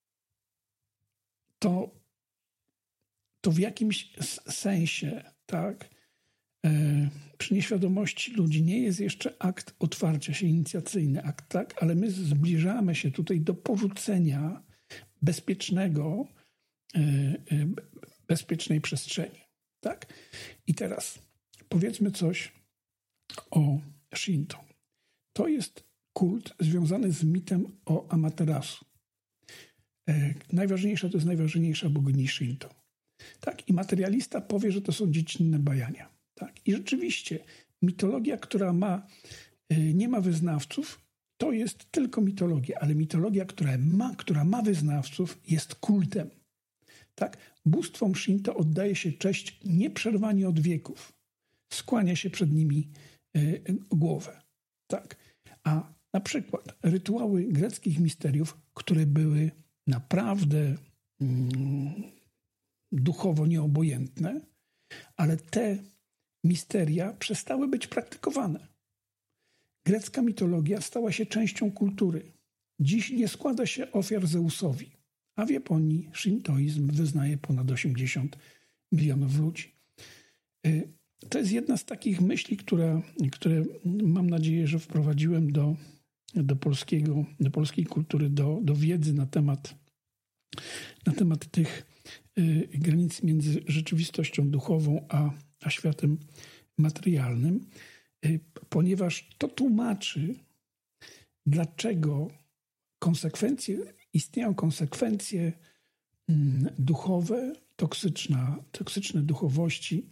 Speaker 1: to to w jakimś sensie, tak, e, przy nieświadomości ludzi nie jest jeszcze akt otwarcia się, inicjacyjny akt, tak, ale my zbliżamy się tutaj do porzucenia bezpiecznego, e, e, bezpiecznej przestrzeni, tak. I teraz powiedzmy coś o Shinto. To jest kult związany z mitem o Amaterasu. E, najważniejsza to jest najważniejsza bogini Shinto. Tak, i materialista powie, że to są dziecinne bajania. Tak? I rzeczywiście mitologia, która ma, nie ma wyznawców, to jest tylko mitologia, ale mitologia, która ma, która ma wyznawców, jest kultem. Tak? Bóstwom Shinto oddaje się cześć nieprzerwanie od wieków. Skłania się przed nimi y, głowę. Tak? A na przykład rytuały greckich misteriów, które były naprawdę mm, duchowo nieobojętne, ale te misteria przestały być praktykowane. Grecka mitologia stała się częścią kultury. Dziś nie składa się ofiar Zeusowi, a w Japonii shintoizm wyznaje ponad osiemdziesiąt milionów ludzi. To jest jedna z takich myśli, która, które mam nadzieję, że wprowadziłem do, do, polskiego, do polskiej kultury, do, do wiedzy na temat, na temat tych y, granic między rzeczywistością duchową a, a światem materialnym, y, ponieważ to tłumaczy, dlaczego konsekwencje, istnieją konsekwencje y, duchowe, toksyczna, toksyczne duchowości,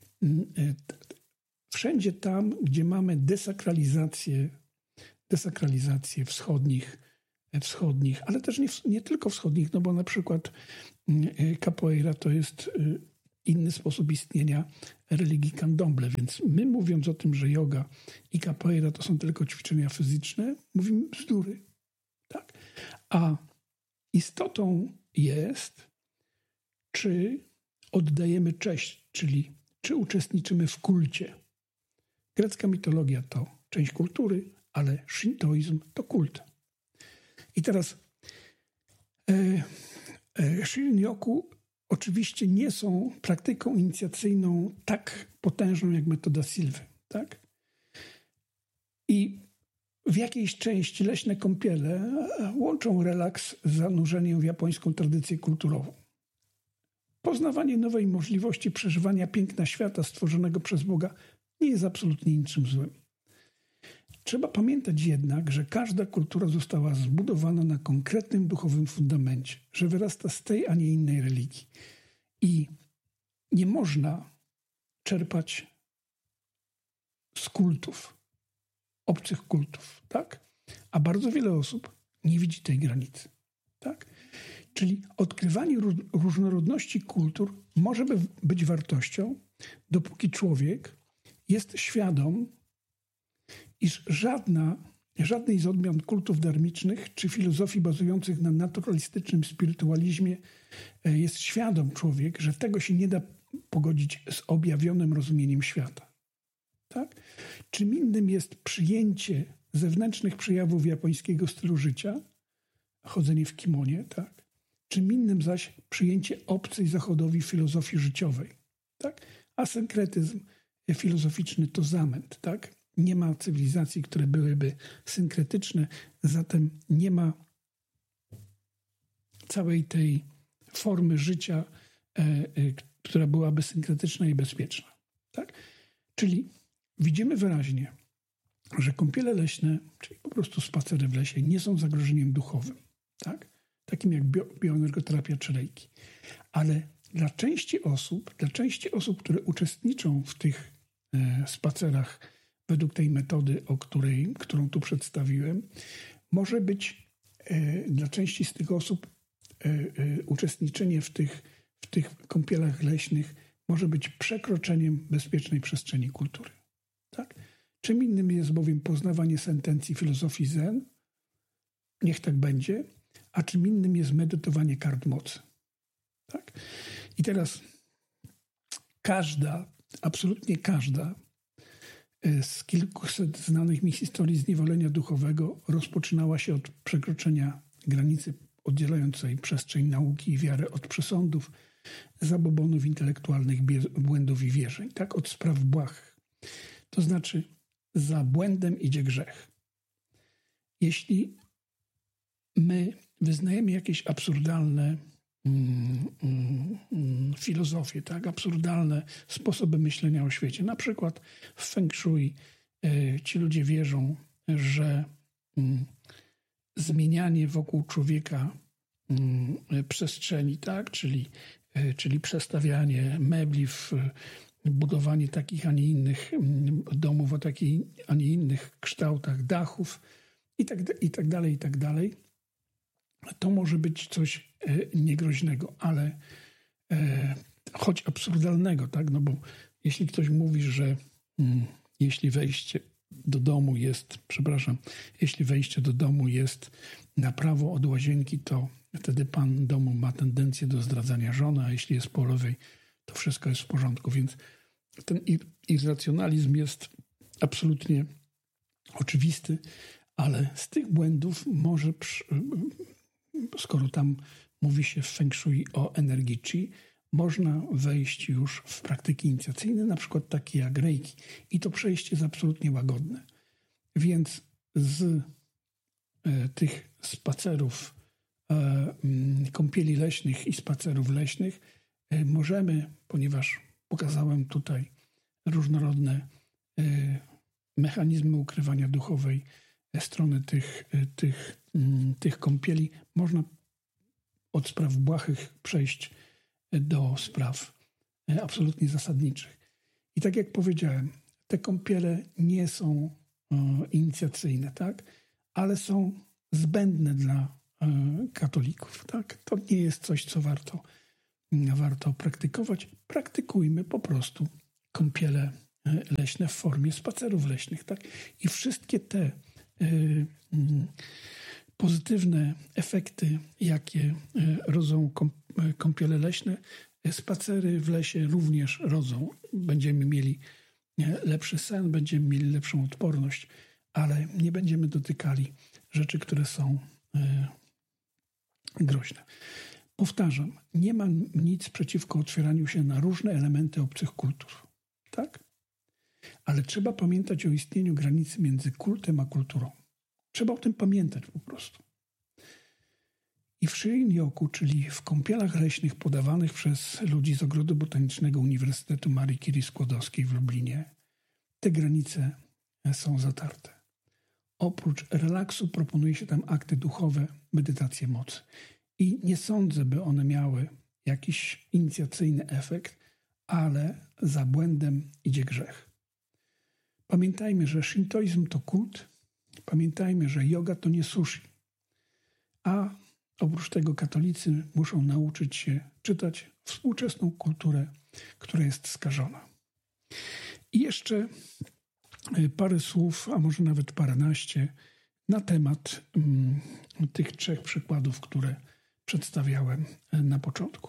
Speaker 1: wszędzie tam, gdzie mamy desakralizację, desakralizację wschodnich, wschodnich, ale też nie, nie tylko wschodnich, no bo na przykład capoeira to jest inny sposób istnienia religii candomblé, więc my mówiąc o tym, że yoga i capoeira to są tylko ćwiczenia fizyczne, mówimy bzdury. Tak? A istotą jest, czy oddajemy cześć, czyli czy uczestniczymy w kulcie. Grecka mitologia to część kultury, ale shintoizm to kult. I teraz e, e, Shin-Ryoku oczywiście nie są praktyką inicjacyjną tak potężną jak metoda Silwy. Tak? I w jakiejś części leśne kąpiele łączą relaks z zanurzeniem w japońską tradycję kulturową. Poznawanie nowej możliwości przeżywania piękna świata stworzonego przez Boga nie jest absolutnie niczym złym. Trzeba pamiętać jednak, że każda kultura została zbudowana na konkretnym duchowym fundamencie, że wyrasta z tej, a nie innej religii. I nie można czerpać z kultów, obcych kultów, tak? A bardzo wiele osób nie widzi tej granicy, tak? Czyli odkrywanie różnorodności kultur może być wartością, dopóki człowiek jest świadom, iż żadna, żadnej z odmian kultów darmicznych czy filozofii bazujących na naturalistycznym spirytualizmie jest świadom człowiek, że tego się nie da pogodzić z objawionym rozumieniem świata. Tak? Czym innym jest przyjęcie zewnętrznych przejawów japońskiego stylu życia, chodzenie w kimonie, tak? Czym innym zaś przyjęcie obcej zachodowi filozofii życiowej. Tak? A synkretyzm filozoficzny to zamęt. Tak? Nie ma cywilizacji, które byłyby synkretyczne, zatem nie ma całej tej formy życia, e, e, która byłaby synkretyczna i bezpieczna. Tak? Czyli widzimy wyraźnie, że kąpiele leśne, czyli po prostu spacery w lesie, nie są zagrożeniem duchowym, tak? Takim jak bio, bioenergoterapia czy reiki. Ale dla części osób, dla części osób, które uczestniczą w tych e, spacerach według tej metody, o której, którą tu przedstawiłem, może być e, dla części z tych osób e, e, uczestniczenie w tych, w tych kąpielach leśnych może być przekroczeniem bezpiecznej przestrzeni kultury. Tak? Czym innym jest bowiem poznawanie sentencji filozofii zen, niech tak będzie, a czym innym jest medytowanie kart mocy. Tak? I teraz każda, absolutnie każda z kilkuset znanych mi historii zniewolenia duchowego rozpoczynała się od przekroczenia granicy oddzielającej przestrzeń nauki i wiary od przesądów, zabobonów intelektualnych, błędów i wierzeń. Tak? Od spraw błahych. To znaczy, za błędem idzie grzech. Jeśli my wyznajemy jakieś absurdalne mm, mm, filozofie, tak, absurdalne sposoby myślenia o świecie, na przykład w Feng Shui y, ci ludzie wierzą, że y, zmienianie wokół człowieka y, przestrzeni, tak, czyli, y, czyli przestawianie mebli w budowanie takich, a nie innych domów o takich, a nie innych kształtach dachów i tak, i tak dalej, i tak dalej. To może być coś e, niegroźnego, ale e, choć absurdalnego, tak? No bo jeśli ktoś mówi, że mm, jeśli wejście do domu jest, przepraszam, jeśli wejście do domu jest na prawo od łazienki, to wtedy pan domu ma tendencję do zdradzania żony, a jeśli jest po lewej, to wszystko jest w porządku, więc ten irracjonalizm jest absolutnie oczywisty, ale z tych błędów może, skoro tam mówi się w Feng Shui o energii Qi, można wejść już w praktyki inicjacyjne, na przykład takie jak reiki. I to przejście jest absolutnie łagodne. Więc z e, tych spacerów, e, kąpieli leśnych i spacerów leśnych e, możemy, ponieważ pokazałem tutaj różnorodne e, mechanizmy ukrywania duchowej strony tych, e, tych, m, tych kąpieli, można od spraw błahych przejść do spraw absolutnie zasadniczych. I tak jak powiedziałem, te kąpiele nie są e, inicjacyjne, tak? Ale są zbędne dla e, katolików. Tak? To nie jest coś, co warto, warto praktykować. Praktykujmy po prostu kąpiele leśne w formie spacerów leśnych. Tak? I wszystkie te e, m, pozytywne efekty, jakie rodzą kąpiele leśne, spacery w lesie również rodzą. Będziemy mieli lepszy sen, będziemy mieli lepszą odporność, ale nie będziemy dotykali rzeczy, które są groźne. Powtarzam, nie mam nic przeciwko otwieraniu się na różne elementy obcych kultur. Tak? Ale trzeba pamiętać o istnieniu granicy między kultem a kulturą. Trzeba o tym pamiętać po prostu. I w Shirin-yoku, czyli w kąpielach leśnych podawanych przez ludzi z Ogrodu Botanicznego Uniwersytetu Marii Curie Skłodowskiej w Lublinie, te granice są zatarte. Oprócz relaksu proponuje się tam akty duchowe, medytacje mocy. I nie sądzę, by one miały jakiś inicjacyjny efekt, ale za błędem idzie grzech. Pamiętajmy, że shintoizm to kult. Pamiętajmy, że yoga to nie sushi. A oprócz tego katolicy muszą nauczyć się czytać współczesną kulturę, która jest skażona. I jeszcze parę słów, a może nawet paręnaście, na temat um, tych trzech przykładów, które przedstawiałem na początku.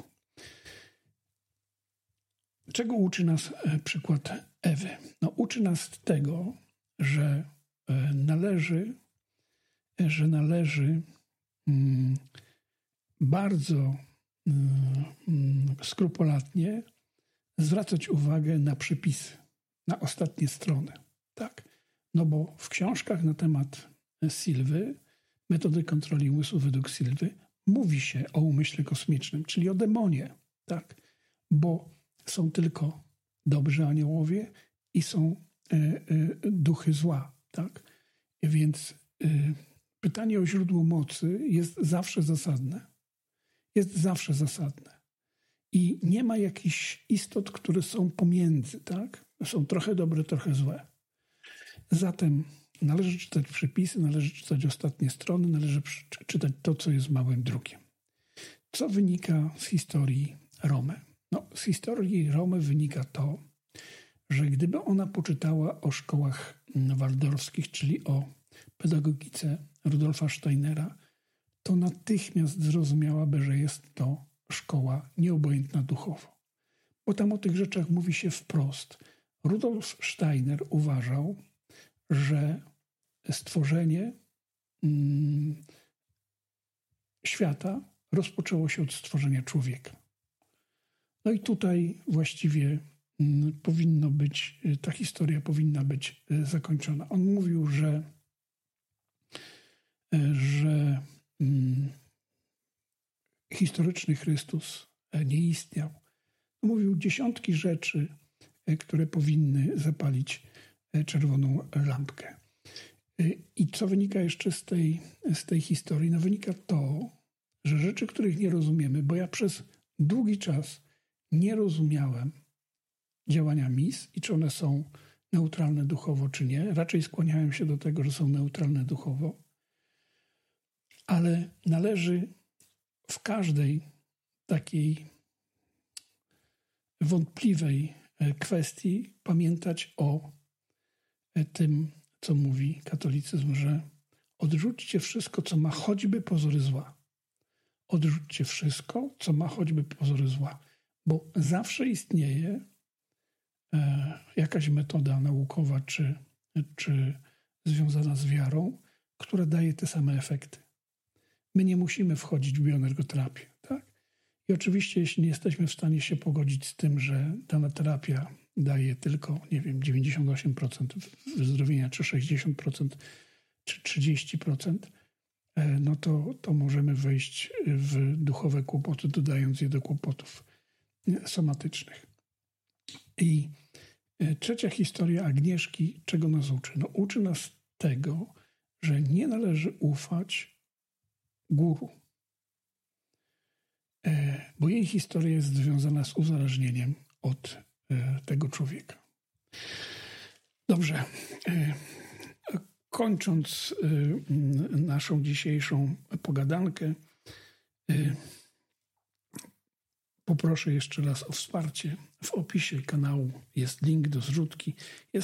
Speaker 1: Czego uczy nas przykład Ewy? No, uczy nas tego, że należy, że należy um, bardzo um, skrupulatnie zwracać uwagę na przepisy, na ostatnie strony. Tak, no bo w książkach na temat Silwy, metody kontroli umysłu według Silwy, mówi się o umyśle kosmicznym, czyli o demonie, tak, bo są tylko dobrzy aniołowie i są y, y, duchy zła, tak, więc y, pytanie o źródło mocy jest zawsze zasadne, jest zawsze zasadne i nie ma jakichś istot, które są pomiędzy, tak, są trochę dobre, trochę złe. Zatem należy czytać przepisy, należy czytać ostatnie strony, należy czytać to, co jest małym drukiem. Co wynika z historii Romy? No, z historii Romy wynika to, że gdyby ona poczytała o szkołach waldorfskich, czyli o pedagogice Rudolfa Steinera, to natychmiast zrozumiałaby, że jest to szkoła nieobojętna duchowo. Bo tam o tych rzeczach mówi się wprost. Rudolf Steiner uważał, że stworzenie mm, świata rozpoczęło się od stworzenia człowieka. No i tutaj właściwie mm, powinno być, ta historia powinna być zakończona. On mówił, że, że mm, historyczny Chrystus nie istniał. Mówił dziesiątki rzeczy, które powinny zapalić czerwoną lampkę. I co wynika jeszcze z tej, z tej historii? No wynika to, że rzeczy, których nie rozumiemy, bo ja przez długi czas nie rozumiałem działania mis i czy one są neutralne duchowo, czy nie. Raczej skłaniałem się do tego, że są neutralne duchowo. Ale należy w każdej takiej wątpliwej kwestii pamiętać o tym, co mówi katolicyzm, że odrzućcie wszystko, co ma choćby pozory zła. Odrzućcie wszystko, co ma choćby pozory zła, bo zawsze istnieje e, jakaś metoda naukowa czy, czy związana z wiarą, która daje te same efekty. My nie musimy wchodzić w bioenergoterapię, tak? I oczywiście, jeśli nie jesteśmy w stanie się pogodzić z tym, że dana terapia daje tylko, nie wiem, dziewięćdziesiąt osiem procent wyzdrowienia, czy sześćdziesiąt procent, czy trzydzieści procent, no to, to możemy wejść w duchowe kłopoty, dodając je do kłopotów somatycznych. I trzecia historia Agnieszki, czego nas uczy? No uczy nas tego, że nie należy ufać guru, bo jej historia jest związana z uzależnieniem od tego człowieka. Dobrze. Kończąc naszą dzisiejszą pogadankę, poproszę jeszcze raz o wsparcie. W opisie kanału jest link do zrzutki. Jest